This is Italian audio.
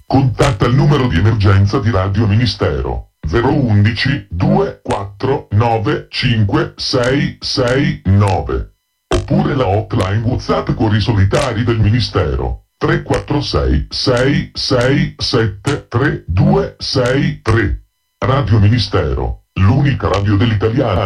Contatta il numero di emergenza di Radio Ministero 011 249 5669 oppure la hotline WhatsApp Cuori Solidari del Ministero 346 667 3263. Radio Ministero, l'unica radio dell'italiana.